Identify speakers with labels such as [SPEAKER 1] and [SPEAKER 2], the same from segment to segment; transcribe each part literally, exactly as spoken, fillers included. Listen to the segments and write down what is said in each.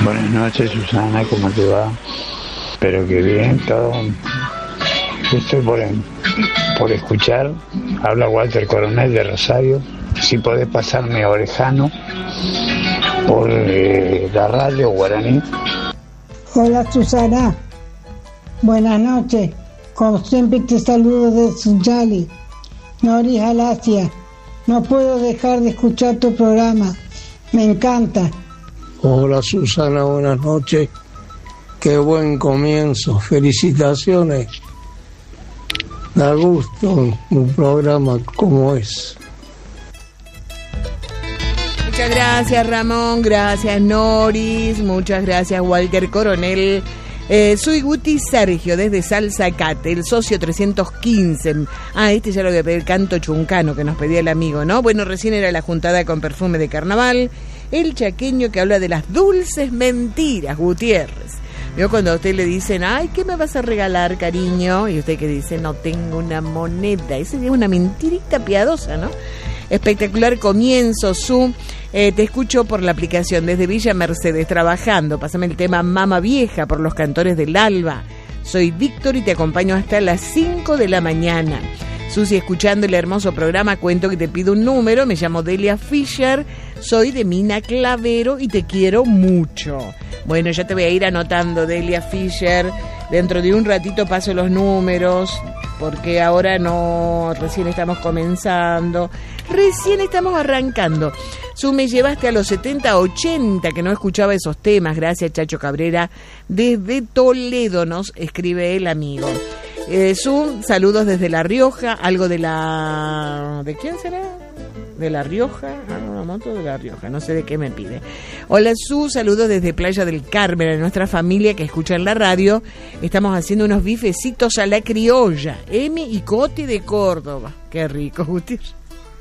[SPEAKER 1] Buenas noches, Susana, ¿cómo te va? Espero que bien, todo. Estoy por, por escuchar. Habla Walter Coronel de Rosario. Si podés pasarme Orejano por eh, la radio Guaraní.
[SPEAKER 2] Hola, Susana. Buenas noches. Como siempre te saludo de Sunchali. Noris Alasia. No puedo dejar de escuchar tu programa. Me encanta.
[SPEAKER 3] Hola, Susana, buenas noches. Qué buen comienzo. Felicitaciones. Da gusto un programa como es.
[SPEAKER 4] Muchas gracias, Ramón. Gracias, Noris. Muchas gracias, Walter Coronel. Eh, soy Guti Sergio, desde Salzacate, el socio trescientos quince. Ah, este ya lo voy a pedir, canto chuncano que nos pedía el amigo, ¿no? Bueno, recién era la juntada con perfume de carnaval. El chaqueño que habla de las dulces mentiras, Gutiérrez. ¿Vio cuando a usted le dicen, ay, ¿qué me vas a regalar, cariño? Y usted que dice, no tengo una moneda. Esa es una mentirita piadosa, ¿no? Espectacular comienzo, Su. Eh, te escucho por la aplicación desde Villa Mercedes, trabajando. Pásame el tema Mama Vieja por los Cantores del Alba. Soy Víctor y te acompaño hasta las cinco de la mañana. Susi, escuchando el hermoso programa, cuento que te pido un número. Me llamo Delia Fischer, soy de Mina Clavero y te quiero mucho. Bueno, ya te voy a ir anotando, Delia Fischer. Dentro de un ratito paso los números, porque ahora no, recién estamos comenzando, recién estamos arrancando. Su, me llevaste a los setenta, ochenta, que no escuchaba esos temas. Gracias, Chacho Cabrera. Desde Toledo nos escribe el amigo. Eh, Su, saludos desde La Rioja, algo de la... ¿De quién será? ¿De La Rioja? Ah, una moto de La Rioja, no sé de qué me pide. Hola, Su, saludos desde Playa del Carmen, a nuestra familia que escucha en la radio. Estamos haciendo unos bifecitos a la criolla. Emi y Coti de Córdoba. Qué rico, Gutiérrez.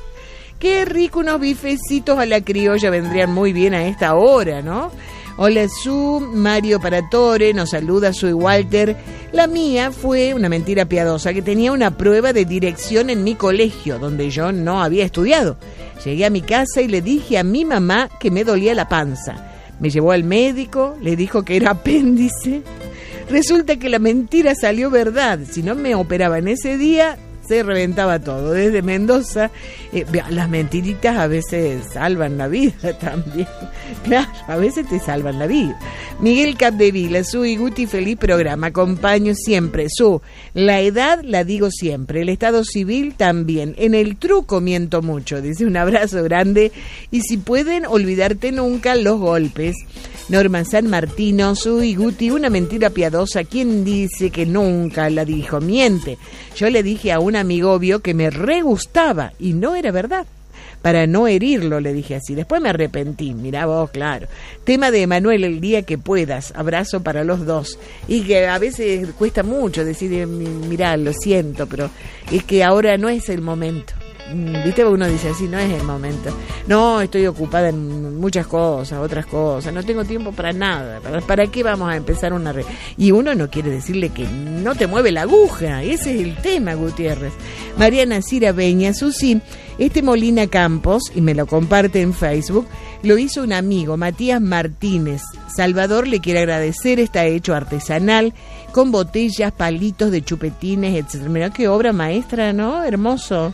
[SPEAKER 4] Qué rico, unos bifecitos a la criolla vendrían muy bien a esta hora, ¿no? Hola, Su, Mario Paratore, nos saluda Su y Walter. La mía fue una mentira piadosa, que tenía una prueba de dirección en mi colegio, donde yo no había estudiado. Llegué a mi casa y le dije a mi mamá que me dolía la panza. Me llevó al médico, le dijo que era apéndice. Resulta que la mentira salió verdad. Si no me operaban ese día, se reventaba todo. Desde Mendoza, eh, las mentiritas a veces salvan la vida también. Claro, a veces te salvan la vida. Miguel Capdevila, Su y Guti, feliz programa. Acompaño siempre. Su, la edad la digo siempre, el estado civil también. En el truco miento mucho. Dice, un abrazo grande. Y si pueden, olvidarte nunca los golpes. Norma San Martino, Su y Guti, una mentira piadosa. ¿Quién dice que nunca la dijo? Miente. Yo le dije a un amigo obvio que me re gustaba y no era verdad. Para no herirlo, le dije así. Después me arrepentí, mirá vos, claro. Tema de Emanuel, el día que puedas. Abrazo para los dos. Y que a veces cuesta mucho decir, mirá, lo siento, pero es que ahora no es el momento. Viste, uno dice así, no es el momento. No, estoy ocupada en muchas cosas, otras cosas, no tengo tiempo para nada. ¿Para, para qué vamos a empezar una red? Y uno no quiere decirle que no te mueve la aguja. Ese es el tema, Gutiérrez. Mariana Cira Beña, Susi, este Molina Campos, y me lo comparte en Facebook, lo hizo un amigo, Matías Martínez. Salvador le quiere agradecer, está hecho artesanal, con botellas, palitos de chupetines, etcétera. Mirá qué obra maestra, ¿no? Hermoso.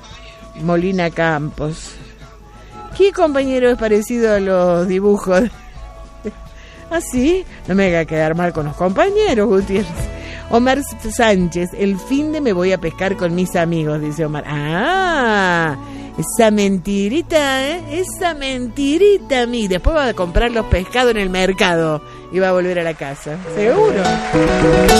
[SPEAKER 4] Molina Campos. ¿Qué compañero es parecido a los dibujos? ¿Ah, sí? No me haga quedar mal con los compañeros, Gutiérrez. Omar Sánchez, el fin de me voy a pescar con mis amigos, dice Omar. Ah, esa mentirita, ¿eh? Esa mentirita a mí. Después va a comprar los pescados en el mercado y va a volver a la casa. Seguro.